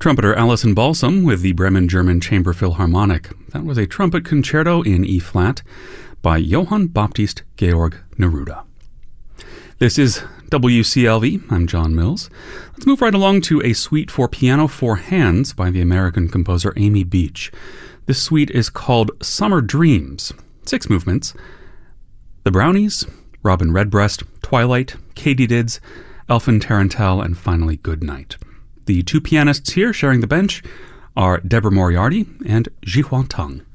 Trumpeter Alison Balsam with the Bremen German Chamber Philharmonic. That was a trumpet concerto in E-flat by Johann Baptist Georg Neruda. This is WCLV. I'm John Mills. Let's move right along to a suite for piano four hands by the American composer Amy Beach. This suite is called Summer Dreams. 6 movements. The Brownies, Robin Redbreast, Twilight, Katydids, Elfin Tarantelle, and finally Good Night. The 2 pianists here sharing the bench are Deborah Moriarty and Ji Hwan Tang.